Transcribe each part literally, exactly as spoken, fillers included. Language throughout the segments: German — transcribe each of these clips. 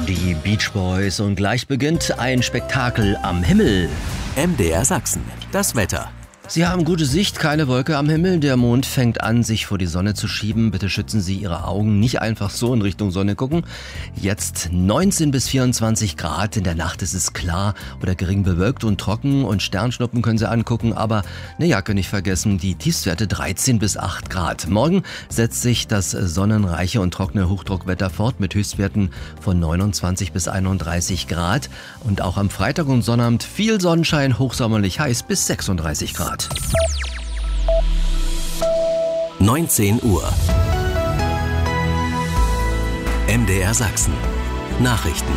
Die Beach Boys und gleich beginnt ein Spektakel am Himmel. M D R Sachsen, das Wetter. Sie haben gute Sicht, keine Wolke am Himmel. Der Mond fängt an, sich vor die Sonne zu schieben. Bitte schützen Sie Ihre Augen, nicht einfach so in Richtung Sonne gucken. Jetzt neunzehn bis vierundzwanzig Grad. In der Nacht ist es klar oder gering bewölkt und trocken und Sternschnuppen können Sie angucken. Aber eine Jacke nicht vergessen, die Tiefstwerte dreizehn bis acht Grad. Morgen setzt sich das sonnenreiche und trockene Hochdruckwetter fort mit Höchstwerten von neunundzwanzig bis einunddreißig Grad. Und auch am Freitag und Sonnabend viel Sonnenschein, hochsommerlich heiß bis sechsunddreißig Grad. neunzehn Uhr. M D R Sachsen. Nachrichten.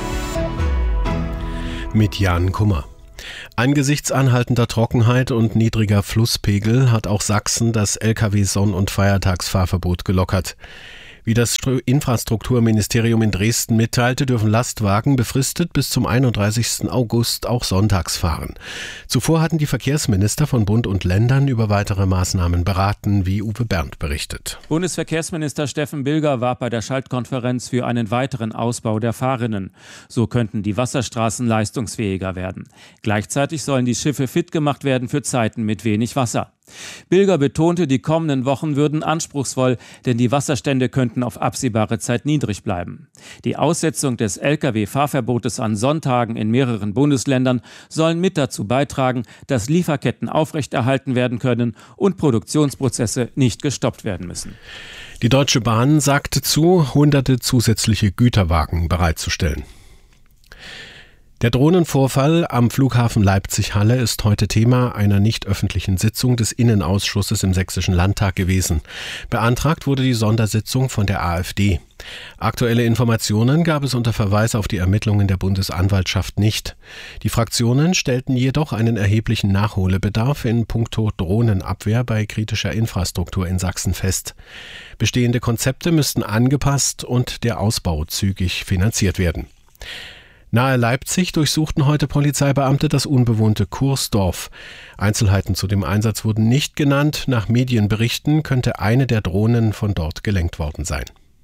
Mit Jan Kummer. Angesichts anhaltender Trockenheit und niedriger Flusspegel hat auch Sachsen das L K W-Sonn- und Feiertagsfahrverbot gelockert. Wie das Infrastrukturministerium in Dresden mitteilte, dürfen Lastwagen befristet bis zum einunddreißigsten August auch sonntags fahren. Zuvor hatten die Verkehrsminister von Bund und Ländern über weitere Maßnahmen beraten, wie Uwe Berndt berichtet. Bundesverkehrsminister Steffen Bilger warb bei der Schaltkonferenz für einen weiteren Ausbau der Fahrrinnen. So könnten die Wasserstraßen leistungsfähiger werden. Gleichzeitig sollen die Schiffe fit gemacht werden für Zeiten mit wenig Wasser. Bilger betonte, die kommenden Wochen würden anspruchsvoll, denn die Wasserstände könnten auf absehbare Zeit niedrig bleiben. Die Aussetzung des L K W-Fahrverbotes an Sonntagen in mehreren Bundesländern sollen mit dazu beitragen, dass Lieferketten aufrechterhalten werden können und Produktionsprozesse nicht gestoppt werden müssen. Die Deutsche Bahn sagte zu, hunderte zusätzliche Güterwagen bereitzustellen. Der Drohnenvorfall am Flughafen Leipzig-Halle ist heute Thema einer nicht öffentlichen Sitzung des Innenausschusses im Sächsischen Landtag gewesen. Beantragt wurde die Sondersitzung von der AfD. Aktuelle Informationen gab es unter Verweis auf die Ermittlungen der Bundesanwaltschaft nicht. Die Fraktionen stellten jedoch einen erheblichen Nachholbedarf in puncto Drohnenabwehr bei kritischer Infrastruktur in Sachsen fest. Bestehende Konzepte müssten angepasst und der Ausbau zügig finanziert werden. Nahe Leipzig durchsuchten heute Polizeibeamte das unbewohnte Kursdorf. Einzelheiten zu dem Einsatz wurden nicht genannt. Nach Medienberichten könnte eine der Drohnen von dort gelenkt worden sein.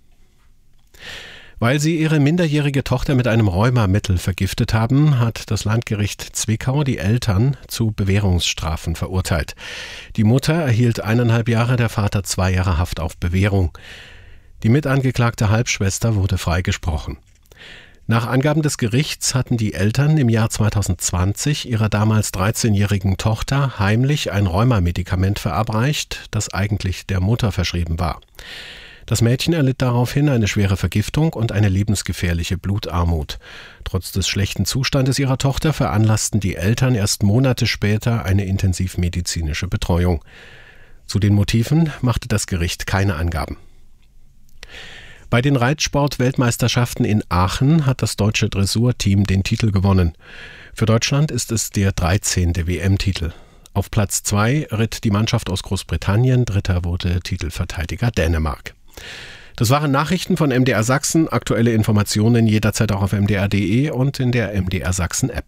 Weil sie ihre minderjährige Tochter mit einem Rheumamittel vergiftet haben, hat das Landgericht Zwickau die Eltern zu Bewährungsstrafen verurteilt. Die Mutter erhielt eineinhalb Jahre, der Vater zwei Jahre Haft auf Bewährung. Die mitangeklagte Halbschwester wurde freigesprochen. Nach Angaben des Gerichts hatten die Eltern im Jahr zweitausendzwanzig ihrer damals dreizehnjährigen Tochter heimlich ein Rheumamedikament verabreicht, das eigentlich der Mutter verschrieben war. Das Mädchen erlitt daraufhin eine schwere Vergiftung und eine lebensgefährliche Blutarmut. Trotz des schlechten Zustandes ihrer Tochter veranlassten die Eltern erst Monate später eine intensivmedizinische Betreuung. Zu den Motiven machte das Gericht keine Angaben. Bei den Reitsport-Weltmeisterschaften in Aachen hat das deutsche Dressurteam den Titel gewonnen. Für Deutschland ist es der dreizehnte W M-Titel. Auf Platz zwei ritt die Mannschaft aus Großbritannien, dritter wurde Titelverteidiger Dänemark. Das waren Nachrichten von M D R Sachsen. Aktuelle Informationen jederzeit auch auf m d r punkt d e und in der M D R Sachsen-App.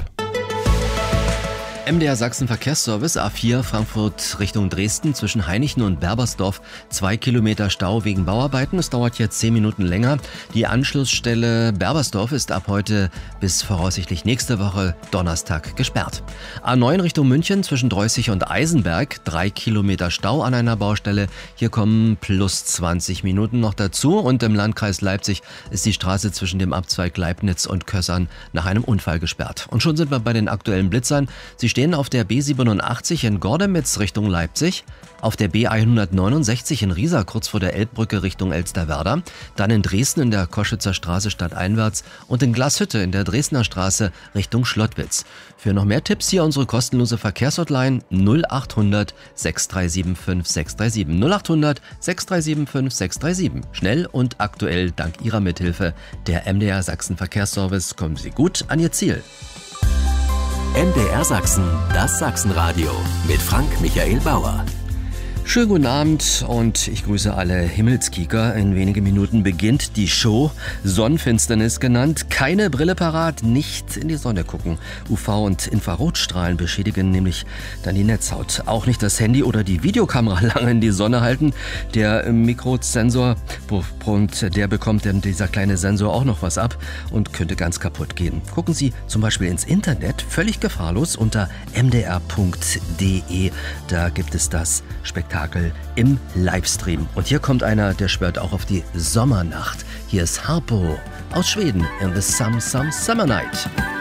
M D R Sachsen Verkehrsservice A vier Frankfurt Richtung Dresden zwischen Hainichen und Berbersdorf. Zwei Kilometer Stau wegen Bauarbeiten. Es dauert jetzt zehn Minuten länger. Die Anschlussstelle Berbersdorf ist ab heute bis voraussichtlich nächste Woche Donnerstag gesperrt. A neun Richtung München zwischen Dreußig und Eisenberg. Drei Kilometer Stau an einer Baustelle. Hier kommen plus zwanzig Minuten noch dazu. Und im Landkreis Leipzig ist die Straße zwischen dem Abzweig Leibniz und Kössern nach einem Unfall gesperrt. Und schon sind wir bei den aktuellen Blitzern. Sie stehen auf der B siebenundachtzig in Gordemitz Richtung Leipzig, auf der B hundertneunundsechzig in Riesa kurz vor der Elbbrücke Richtung Elsterwerda, dann in Dresden in der Koschitzer Straße stadteinwärts und in Glashütte in der Dresdner Straße Richtung Schlottwitz. Für noch mehr Tipps hier unsere kostenlose Verkehrshotline null achthundert sechs drei sieben fünf sechs drei sieben. null achthundert sechs drei sieben fünf sechs drei sieben. Schnell und aktuell dank Ihrer Mithilfe. Der M D R Sachsen Verkehrsservice, kommen Sie gut an Ihr Ziel. M D R Sachsen, das Sachsenradio mit Frank Michael Bauer. Schönen guten Abend und ich grüße alle Himmelskieker. In wenigen Minuten beginnt die Show, Sonnenfinsternis genannt. Keine Brille parat, nicht in die Sonne gucken. U V- und Infrarotstrahlen beschädigen nämlich dann die Netzhaut. Auch nicht das Handy oder die Videokamera lange in die Sonne halten. Der Mikrosensor, und der bekommt dann dieser kleine Sensor auch noch was ab und könnte ganz kaputt gehen. Gucken Sie zum Beispiel ins Internet, völlig gefahrlos, unter m d r punkt d e. Da gibt es das Spektakel im Livestream. Und hier kommt einer, der schwört auch auf die Sommernacht. Hier ist Harpo aus Schweden in the Some Some Summer Night.